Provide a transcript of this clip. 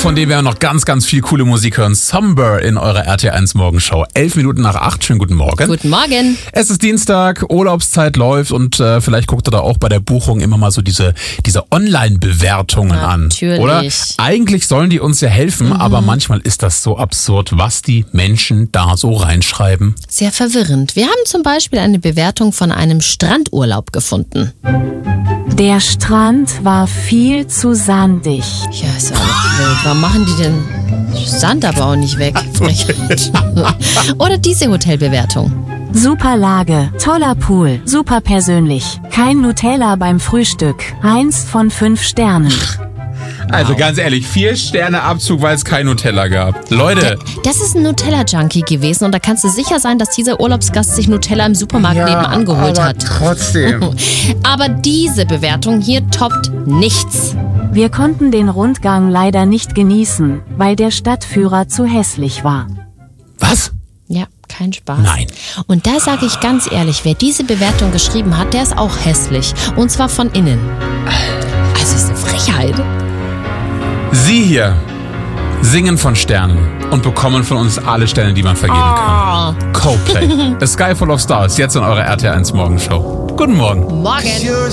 von dem wir noch ganz, ganz viel coole Musik hören. Somber in eurer RT1 Morgenshow. 11:11. Schönen guten Morgen. Guten Morgen. Es ist Dienstag, Urlaubszeit läuft und vielleicht guckt ihr da auch bei der Buchung immer mal so diese Online-Bewertungen an. Oder? Eigentlich sollen die uns ja helfen, aber manchmal ist das so absurd, was die Menschen da so reinschreiben. Sehr verwirrend. Wir haben zum Beispiel eine Bewertung von einem Strandurlaub gefunden. Der Strand war viel zu sandig. Ja, ist auch wild. Warum machen die denn Sand aber auch nicht weg? Oder diese Hotelbewertung. Super Lage, toller Pool, super persönlich. Kein Nutella beim Frühstück. 1 von 5 Sternen. Also ganz ehrlich, 4 Sterne Abzug, weil es kein Nutella gab. Leute. Das ist ein Nutella-Junkie gewesen und da kannst du sicher sein, dass dieser Urlaubsgast sich Nutella im Supermarkt nebenan geholt hat. Trotzdem. Aber diese Bewertung hier toppt nichts. Wir konnten den Rundgang leider nicht genießen, weil der Stadtführer zu hässlich war. Was? Ja, kein Spaß. Nein. Und da sage ich ganz ehrlich, wer diese Bewertung geschrieben hat, der ist auch hässlich. Und zwar von innen. Also ist eine Frechheit. Sie hier singen von Sternen und bekommen von uns alle Sterne, die man vergeben kann. Coldplay. A Sky Full of Stars, jetzt in eurer RT1 Morgenshow. Guten Morgen. Morgen.